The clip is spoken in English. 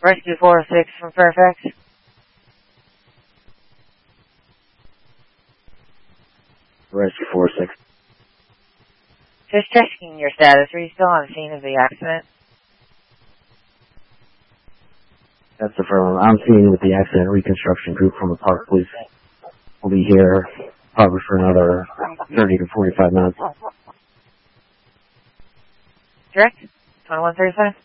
Rescue 406 from Fairfax. Rescue 406. Just checking your status. Are you still on the scene of the accident? That's affirmative. I'm seeing with the accident reconstruction group from the Park Police. We'll be here probably for another 30 to 45 minutes. Direct? 2135?